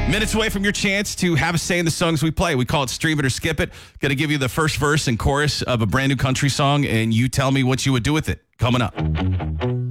Minutes away from your chance to have a say in the songs we play. We call it Stream It or Skip It. Going to give you the first verse and chorus of a brand new country song, and you tell me what you would do with it. Coming up.